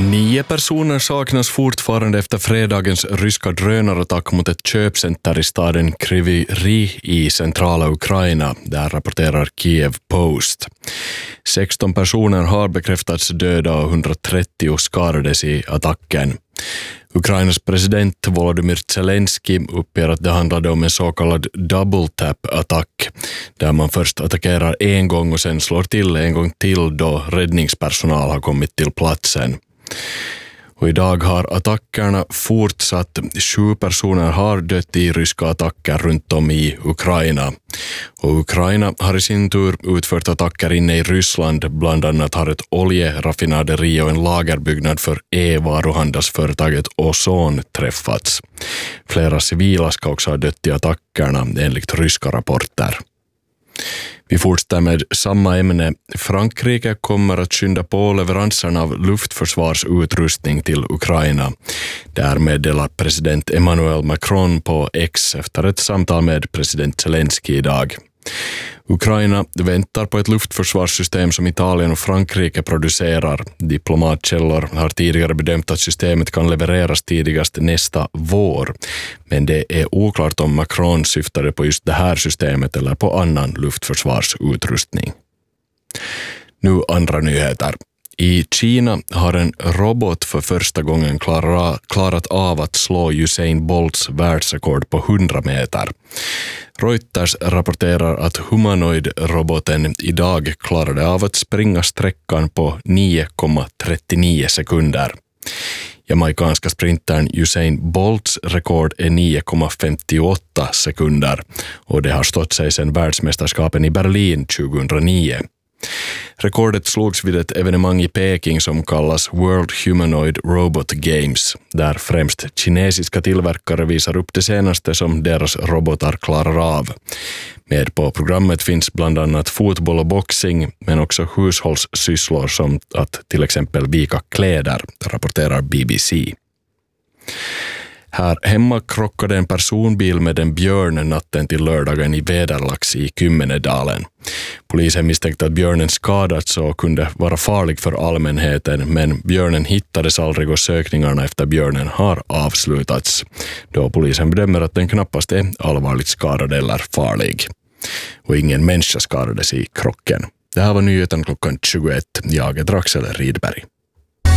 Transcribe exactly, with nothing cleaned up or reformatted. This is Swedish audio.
Nio personer saknas fortfarande efter fredagens ryska drönarattack mot ett köpcenter i staden Kryvyi Rih i centrala Ukraina, där rapporterar Kiev Post. sexton personer har bekräftats döda och hundratrettio skadades i attacken. Ukrainas president Volodymyr Zelensky uppger att det handlade om en så kallad double tap-attack, där man först attackerar en gång och sen slår till en gång till då räddningspersonal har kommit till platsen. Och idag har attackerna fortsatt. Sju personer har dött i ryska attacker runt om i Ukraina. Och Ukraina har i sin tur utfört attacker inne i Ryssland. Bland annat har ett oljeraffinaderi och en lagerbyggnad för e-varuhandelsföretaget Ozon träffats. Flera civila ska också ha dött i attackerna enligt ryska rapporter. Vi fortsätter med samma ämne. Frankrike kommer att skynda på leveranserna av luftförsvarsutrustning till Ukraina. Där meddelar president Emmanuel Macron på X efter ett samtal med president Zelensky idag. Ukraina väntar på ett luftförsvarssystem som Italien och Frankrike producerar. Diplomatkällor har tidigare bedömt att systemet kan levereras tidigast nästa vår. Men det är oklart om Macron syftade på just det här systemet eller på annan luftförsvarsutrustning. Nu andra nyheter. I Kina har en robot för första gången klara, klarat av att slå Usain Bolts världsrekord på hundra meter. Reuters rapporterar att humanoid-roboten idag klarade av att springa sträckan på nio komma trettionio sekunder. Jamaikanska sprintern Usain Bolts rekord är nio komma femtioåtta sekunder och det har stått sig sedan världsmästerskapen i Berlin tjugohundranio. Rekordet slogs vid ett evenemang i Peking som kallas World Humanoid Robot Games, där främst kinesiska tillverkare visar upp det senaste som deras robotar klarar av. Med på programmet finns bland annat fotboll och boxing, men också hushållssysslor som att till exempel vika kläder, rapporterar B B C. Här hemma krockade en personbil med en björn natten till lördagen i Väderlax i Kymmenedalen. Polisen misstänkte att björnen skadats och kunde vara farlig för allmänheten, men björnen hittades aldrig och sökningarna efter björnen har avslutats, då polisen bedömer att den knappast är allvarligt skadad eller farlig. Och ingen människa skadades i krocken. Det här var nyheten klockan tjugoett. Jag är Draxel Rydberg.